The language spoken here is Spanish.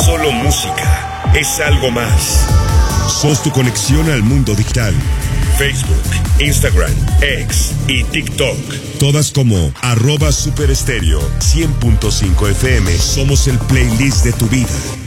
solo música, es algo más. Sos tu conexión al mundo digital. Facebook, Instagram, X y TikTok. Todas como @superestéreo 100.5 FM. Somos el playlist de tu vida.